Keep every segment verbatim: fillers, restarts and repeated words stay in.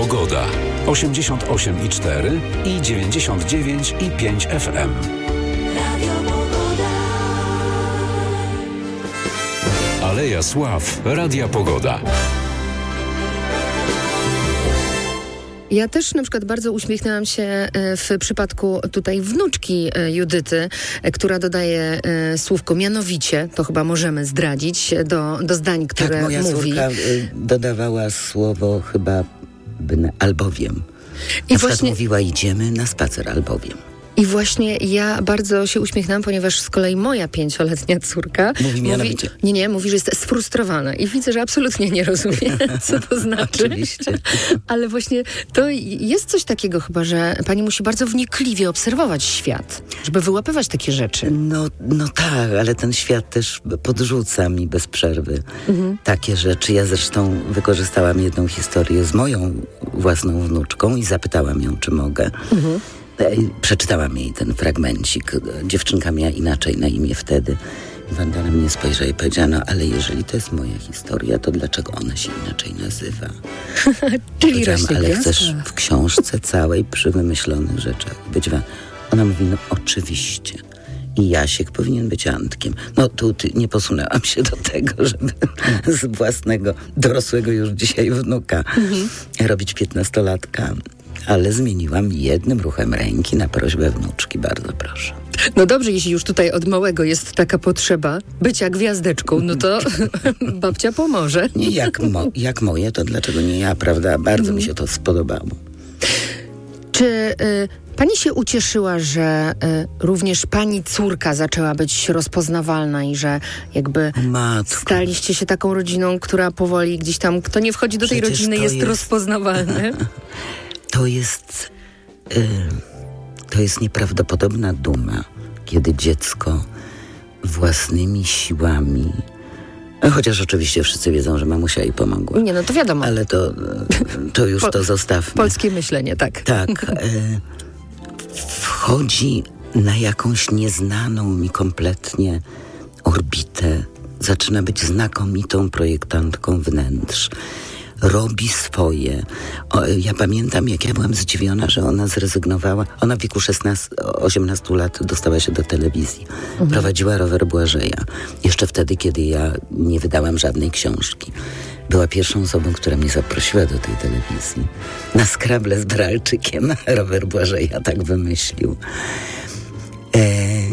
Pogoda. osiemdziesiąt osiem i cztery i dziewięćdziesiąt dziewięć i pięć F M. Aleja Sław, Radia Pogoda. Ja też na przykład bardzo uśmiechnęłam się w przypadku tutaj wnuczki Judyty, która dodaje słówko mianowicie, to chyba możemy zdradzić, do, do zdań, które tak, moja mówi. córka dodawała słowo chyba albowiem. I na właśnie przykład mówiła idziemy na spacer albowiem. I właśnie ja bardzo się uśmiechnęłam, ponieważ z kolei moja pięcioletnia córka mówi mianowicie. Nie, nie, mówi, że jest sfrustrowana i widzę, że absolutnie nie rozumie, co to znaczy. Oczywiście. Ale właśnie to jest coś takiego chyba, że pani musi bardzo wnikliwie obserwować świat, żeby wyłapywać takie rzeczy. No, no tak, ale ten świat też podrzuca mi bez przerwy mhm. takie rzeczy. Ja zresztą wykorzystałam jedną historię z moją własną wnuczką i zapytałam ją, czy mogę. Mhm. Przeczytałam jej ten fragmencik. Dziewczynka miała inaczej na imię wtedy. Wanda na mnie spojrzała i powiedziała, no ale jeżeli to jest moja historia, to dlaczego ona się inaczej nazywa? Czyli rośnie ale chcesz w książce całej przy wymyślonych rzeczach być wa- Ona mówi, no oczywiście. I Jasiek powinien być Antkiem. No tu nie posunęłam się do tego, żeby z własnego, dorosłego już dzisiaj wnuka mhm. robić piętnastolatka. Ale zmieniłam jednym ruchem ręki na prośbę wnuczki. Bardzo proszę. No dobrze, jeśli już tutaj od małego jest taka potrzeba bycia gwiazdeczką, no to babcia pomoże. Nie jak, mo- jak moje, to dlaczego nie ja, prawda? Bardzo mm. mi się to spodobało. Czy y, pani się ucieszyła, że y, również pani córka zaczęła być rozpoznawalna i że jakby Matko. staliście się taką rodziną, która powoli gdzieś tam, kto nie wchodzi do tej Przecież rodziny, jest, jest rozpoznawalny? To jest, y, to jest nieprawdopodobna duma, kiedy dziecko własnymi siłami, chociaż oczywiście wszyscy wiedzą, że mamusia jej pomogła. Nie, no to wiadomo. Ale to, to już po, to zostawmy. Polskie myślenie, tak. Tak. Y, wchodzi na jakąś nieznaną mi kompletnie orbitę. Zaczyna być znakomitą projektantką wnętrz. Robi swoje. O, ja pamiętam, jak ja byłam zdziwiona, że ona zrezygnowała. Ona w wieku osiemnastu lat dostała się do telewizji. Mhm. Prowadziła Rower Błażeja. Jeszcze wtedy, kiedy ja nie wydałam żadnej książki. Była pierwszą osobą, która mnie zaprosiła do tej telewizji. Na skrable z Bralczykiem. Rower Błażeja tak wymyślił. E...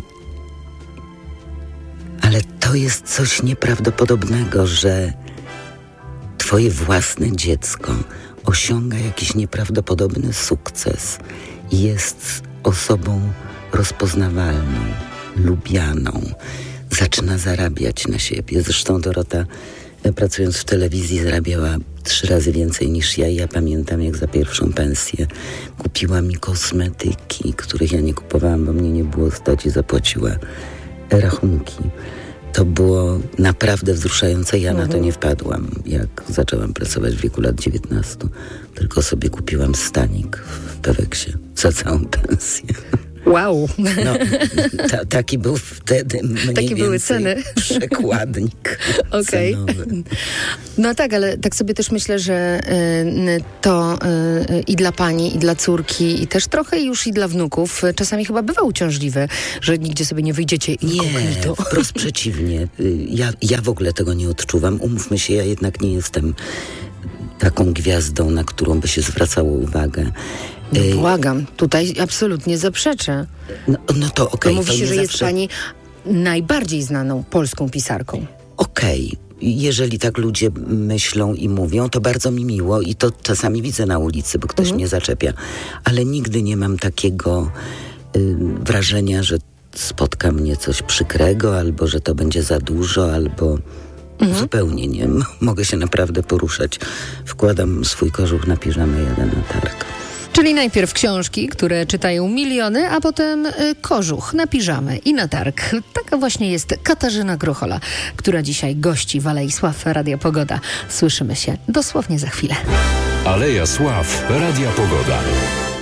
Ale to jest coś nieprawdopodobnego, że twoje własne dziecko osiąga jakiś nieprawdopodobny sukces i jest osobą rozpoznawalną, lubianą. Zaczyna zarabiać na siebie. Zresztą Dorota, pracując w telewizji, zarabiała trzy razy więcej niż ja. I ja pamiętam, jak za pierwszą pensję kupiła mi kosmetyki, których ja nie kupowałam, bo mnie nie było stać, i zapłaciła rachunki. To było naprawdę wzruszające. Ja mhm. na to nie wpadłam, jak zaczęłam pracować w wieku lat dziewiętnastu. Tylko sobie kupiłam stanik w Peweksie za całą pensję. Wow. No, ta, taki był wtedy mniej Takie były ceny. Przekładnik Okej. cenowy. No tak, ale tak sobie też myślę, że y, to y, i dla pani, i dla córki, i też trochę już i dla wnuków y, czasami chyba bywa uciążliwe, że nigdzie sobie nie wyjdziecie inkognito. Nie, wprost przeciwnie. Ja, ja w ogóle tego nie odczuwam. Umówmy się, ja jednak nie jestem taką gwiazdą, na którą by się zwracało uwagę. No, błagam, tutaj absolutnie zaprzeczę. No, no to okej. Okay, mówi się, że zawsze... jest pani najbardziej znaną polską pisarką. Okej. Okay. Jeżeli tak ludzie myślą i mówią, to bardzo mi miło i to czasami widzę na ulicy, bo ktoś mhm. mnie zaczepia. Ale nigdy nie mam takiego y, wrażenia, że spotka mnie coś przykrego, albo że to będzie za dużo, albo... Mhm. Zupełnie nie. Mogę się naprawdę poruszać. Wkładam swój kożuch na piżamę, jadę na targ. Czyli najpierw książki, które czytają miliony, a potem y, kożuch na piżamę i na targ. Taka właśnie jest Katarzyna Grochola, która dzisiaj gości w Alei Sław Radia Pogoda. Słyszymy się dosłownie za chwilę. Aleja Sław Radia Pogoda.